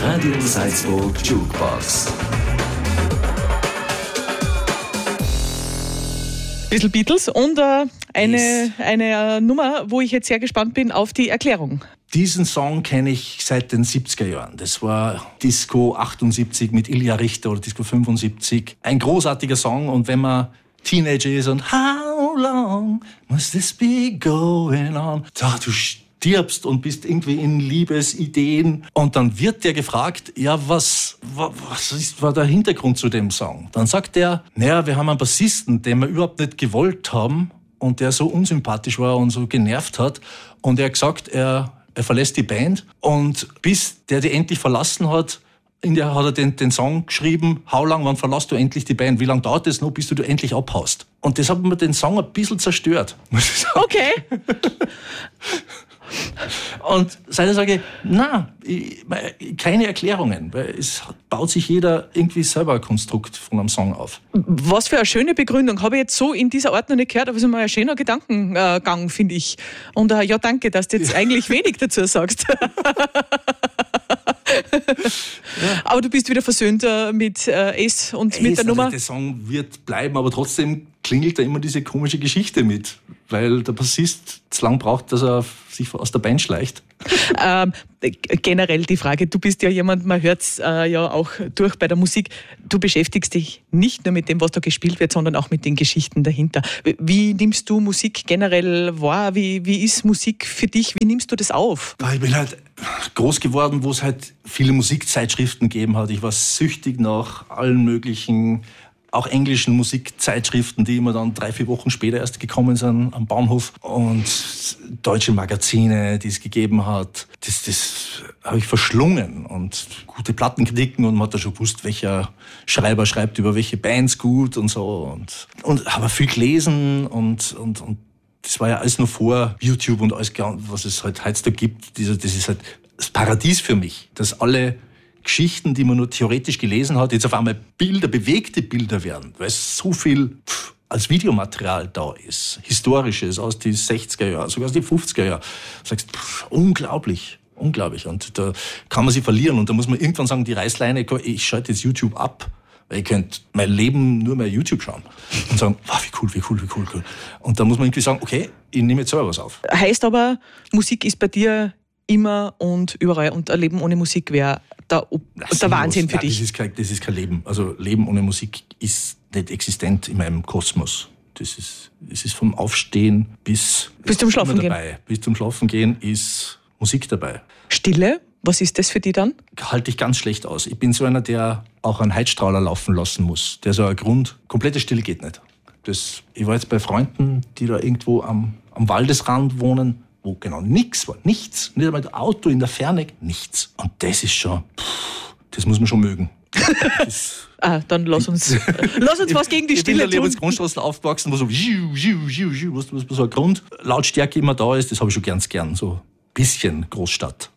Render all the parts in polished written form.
Radio Salzburg Jukebox. Bisschen Beatles und eine Nummer, wo ich jetzt sehr gespannt bin auf die Erklärung. Diesen Song kenne ich seit den 70er Jahren. Das war Disco 78 mit Ilja Richter oder Disco 75. Ein großartiger Song, und wenn man Teenager ist und How long must this be going on? Du stirbst und bist irgendwie in Liebesideen. Und dann wird der gefragt, ja, was war der Hintergrund zu dem Song? Dann sagt er, naja, wir haben einen Bassisten, den wir überhaupt nicht gewollt haben und der so unsympathisch war und so genervt hat. Und er hat gesagt, er verlässt die Band, und bis der die endlich verlassen hat, hat er den Song geschrieben, How long, wann verlässt du endlich die Band? Wie lange dauert es noch, bis du endlich abhaust? Und das hat mir den Song ein bisschen zerstört, muss ich sagen. Okay. Und seitdem sage ich, keine Erklärungen, weil es baut sich jeder irgendwie selber ein Konstrukt von einem Song auf. Was für eine schöne Begründung. Habe ich jetzt so in dieser Art noch nicht gehört, aber es ist mal ein schöner Gedankengang, finde ich. Und ja, danke, dass du jetzt eigentlich wenig dazu sagst. Ja. Aber du bist wieder versöhnt mit Ace und mit der Nummer. Also der Song wird bleiben, aber trotzdem klingelt da immer diese komische Geschichte mit, weil der Bassist zu lang braucht, dass er sich aus der Band schleicht. Generell die Frage, du bist ja jemand, man hört es ja auch durch bei der Musik, du beschäftigst dich nicht nur mit dem, was da gespielt wird, sondern auch mit den Geschichten dahinter. Wie nimmst du Musik generell wahr? Wie ist Musik für dich? Wie nimmst du das auf? Ich bin halt groß geworden, wo es halt viele Musikzeitschriften gegeben hat. Ich war süchtig nach allen möglichen, auch englischen Musikzeitschriften, die immer dann 3-4 Wochen später erst gekommen sind am Bahnhof, und deutsche Magazine, die es gegeben hat. Das habe ich verschlungen, und gute Plattenkritiken, und man hat da schon gewusst, welcher Schreiber schreibt über welche Bands gut und so, und habe viel gelesen, und das war ja alles noch vor YouTube und alles, was es halt heutzutage gibt. Das ist halt das Paradies für mich, dass alle Geschichten, die man nur theoretisch gelesen hat, jetzt auf einmal bewegte Bilder werden, weil so viel als Videomaterial da ist, Historisches aus den 60er Jahren, sogar aus den 50er Jahren. Du sagst, unglaublich. Und da kann man sich verlieren, und da muss man irgendwann sagen, die Reißleine, ich schalte jetzt YouTube ab, weil ich könnte mein Leben nur mehr YouTube schauen und sagen, wow, wie cool. Und dann muss man irgendwie sagen, okay, ich nehme jetzt selber was auf. Heißt aber, Musik ist bei dir immer und überall, und ein Leben ohne Musik wäre der Wahnsinn für dich. Das ist kein Leben. Also Leben ohne Musik ist nicht existent in meinem Kosmos. Das ist vom Aufstehen bis zum Schlafen gehen. Bis zum Schlafen gehen ist Musik dabei. Stille, was ist das für dich dann? Halte ich ganz schlecht aus. Ich bin so einer, der auch einen Heizstrahler laufen lassen muss. Der so ein komplette Stille geht nicht. Ich war jetzt bei Freunden, die da irgendwo am Waldesrand wohnen, wo genau nichts war. Nichts. Nicht einmal ein Auto in der Ferne. Nichts. Und das ist schon, das muss man schon mögen. Dann lass uns was gegen die Stille tun. Ich bin in der Grundstraße aufgewachsen, wo so so eine Grundlautstärke immer da ist. Das habe ich schon ganz gern. So ein bisschen Großstadt.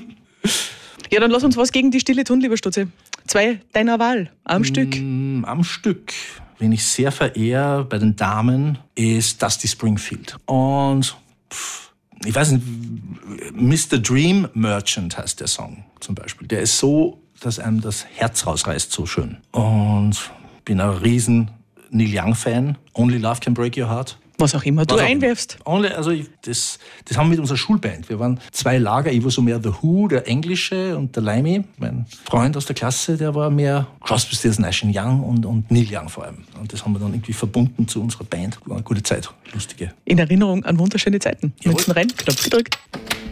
Ja, dann lass uns was gegen die Stille tun, lieber Stutze. 2 deiner Wahl, am Stück. Am Stück. Wen ich sehr verehre bei den Damen, ist Dusty Springfield. Und ich weiß nicht, Mr. Dream Merchant heißt der Song zum Beispiel. Der ist so, dass einem das Herz rausreißt, so schön. Und bin ein riesen Neil Young-Fan. Only Love Can Break Your Heart. Was auch immer du einwerfst. Das haben wir mit unserer Schulband. Wir waren 2 Lager. Ich war so mehr The Who, der Englische, und der Limey, mein Freund aus der Klasse, der war mehr Crosby, Stills, Nash & Young und Neil Young vor allem. Und das haben wir dann irgendwie verbunden zu unserer Band. War eine gute Zeit, lustige. In Erinnerung an wunderschöne Zeiten. Münzen rein, Knopf gedrückt.